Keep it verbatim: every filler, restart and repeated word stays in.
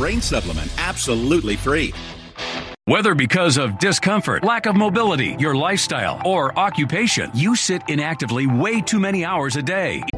brain supplement absolutely free. Whether because of discomfort, lack of mobility, your lifestyle, or occupation, you sit inactively way too many hours a day.